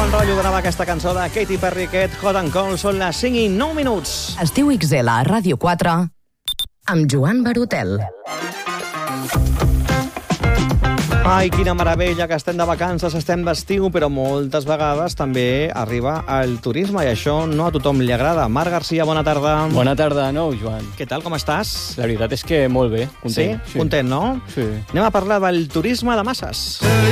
rotllo donava aquesta cançó de Katy Perry, aquest Hot and Cold. Són les 5 i 9 minuts. Estiu XL a Ràdio 4 amb Joan Barotel. Ai, quina meravella, que estem de vacances, estem d'estiu, però moltes vegades també arriba el turisme i això no a tothom li agrada. Marc Garcia, bona tarda. Bona tarda de nou, Joan. Què tal, com estàs? La veritat és que molt bé, content. Sí? Content, no? Sí. Anem a parlar del turisme de masses.